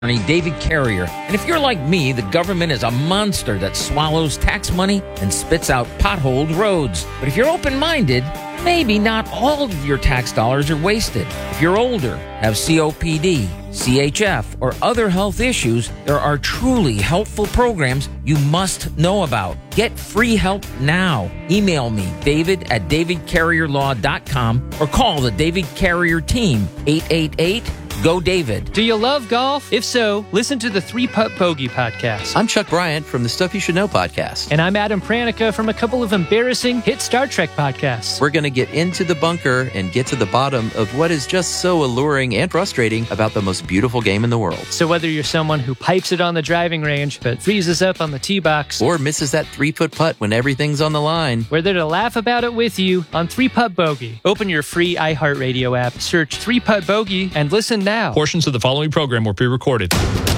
David Carrier. And if you're like me, the government is a monster that swallows tax money and spits out potholed roads. But if you're open-minded, maybe not all of your tax dollars are wasted. If you're older, have COPD, CHF, or other health issues, there are truly helpful programs you must know about. Get free help now. Email me, david@davidcarrierlaw.com, or call the David Carrier team, 888-GO-DAVID. Do you love golf? If so, listen to the 3-Putt Bogey podcast. I'm Chuck Bryant from the Stuff You Should Know podcast. And I'm Adam Pranica from a couple of embarrassing hit Star Trek podcasts. We're going to get into the bunker and get to the bottom of what is just so alluring and frustrating about the most beautiful game in the world. So whether you're someone who pipes it on the driving range but freezes up on the tee box, or misses that 3-foot putt when everything's on the line, we're there to laugh about it with you on 3-Putt Bogey. Open your free iHeartRadio app, search 3-Putt Bogey, and listen now. Portions of the following program were pre-recorded.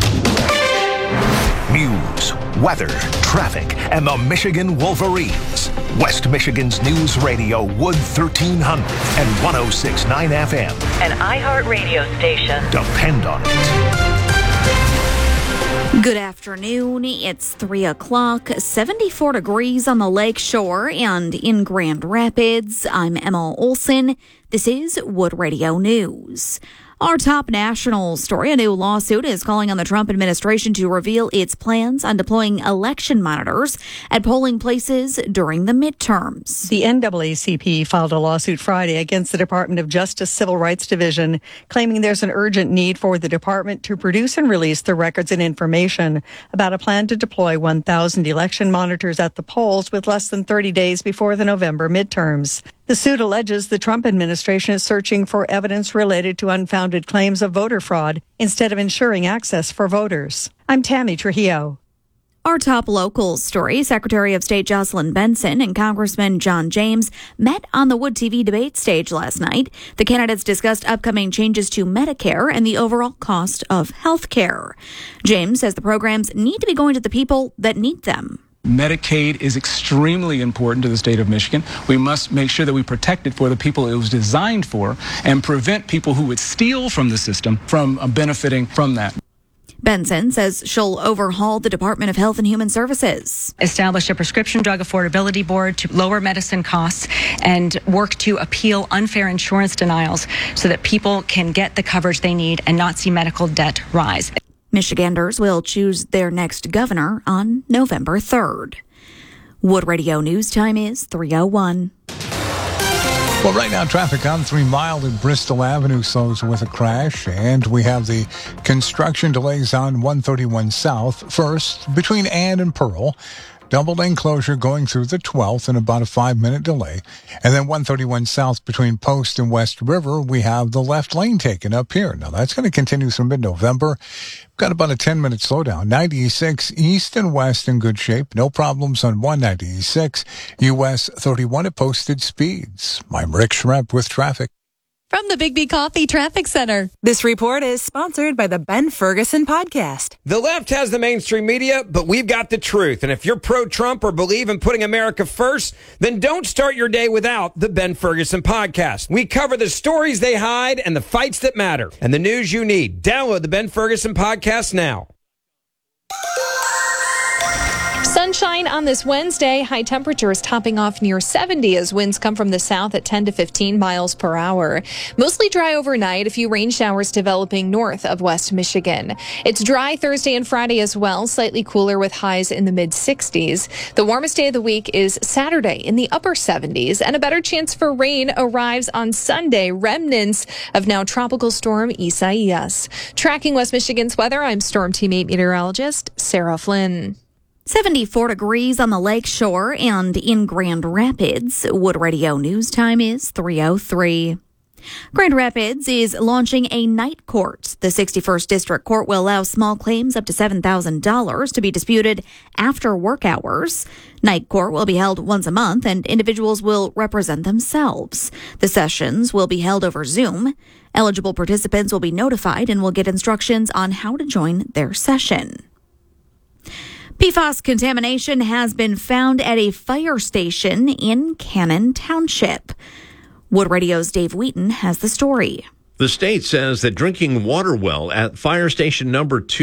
News, weather, traffic, and the Michigan Wolverines. West Michigan's News Radio, Wood 1300 and 106.9 FM. An iHeartRadio station. Depend on it. Good afternoon. It's 3 o'clock, 74 degrees on the lake shore and in Grand Rapids. I'm Emma Olson. This is Wood Radio News. Our top national story, a new lawsuit is calling on the Trump administration to reveal its plans on deploying election monitors at polling places during the midterms. The NAACP filed a lawsuit Friday against the Department of Justice Civil Rights Division, claiming there's an urgent need for the department to produce and release the records and information about a plan to deploy 1,000 election monitors at the polls with less than 30 days before the November midterms. The suit alleges the Trump administration is searching for evidence related to unfounded claims of voter fraud instead of ensuring access for voters. I'm Tammy Trujillo. Our top local story, Secretary of State Jocelyn Benson and Congressman John James met on the Wood TV debate stage last night. The candidates discussed upcoming changes to Medicare and the overall cost of health care. James says the programs need to be going to the people that need them. Medicaid is extremely important to the state of Michigan. We must make sure that we protect it for the people it was designed for and prevent people who would steal from the system from benefiting from that. Benson says she'll overhaul the Department of Health and Human Services. Establish a prescription drug affordability board to lower medicine costs and work to appeal unfair insurance denials so that people can get the coverage they need and not see medical debt rise. Michiganders will choose their next governor on November 3rd. Wood Radio News time is 3:01. Well, right now, traffic on 3 Mile in Bristol Avenue slows with a crash, and we have the construction delays on 131 South. First, between Ann and Pearl, double lane closure going through the 12th and about a 5-minute delay. And then 131 South between Post and West River, we have the left lane taken up here. Now, that's going to continue through mid-November. We've got about a 10-minute slowdown. 96 east and west in good shape. No problems on 196. US 31 at posted speeds. I'm Rick Schrepp with traffic. From the Big B Coffee Traffic Center. This report is sponsored by the Ben Ferguson Podcast. The left has the mainstream media, but we've got the truth. And if you're pro-Trump or believe in putting America first, then don't start your day without the Ben Ferguson Podcast. We cover the stories they hide and the fights that matter and the news you need. Download the Ben Ferguson Podcast now. Sunshine on this Wednesday. High temperatures topping off near 70 as winds come from the south at 10 to 15 miles per hour. Mostly dry overnight, a few rain showers developing north of West Michigan. It's dry Thursday and Friday as well, slightly cooler with highs in the mid-60s. The warmest day of the week is Saturday in the upper 70s, and a better chance for rain arrives on Sunday, remnants of now tropical storm Isaias. Tracking West Michigan's weather, I'm Storm Team 8 meteorologist Sarah Flynn. 74 degrees on the lake shore and in Grand Rapids. Wood Radio News time is 3:03. Grand Rapids is launching a night court. The 61st District Court will allow small claims up to $7,000 to be disputed after work hours. Night court will be held once a month, and individuals will represent themselves. The sessions will be held over Zoom. Eligible participants will be notified and will get instructions on how to join their session. PFAS contamination has been found at a fire station in Cannon Township. Wood Radio's Dave Wheaton has the story. The The state says that drinking water well at fire station number 2